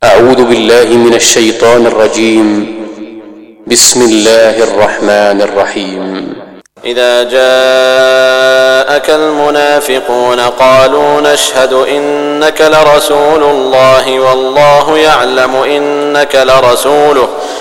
أعوذ بالله من الشيطان الرجيم. بسم الله الرحمن الرحيم. إذا جاءك المنافقون قالوا نشهد إنك لرسول الله والله يعلم إنك لرسوله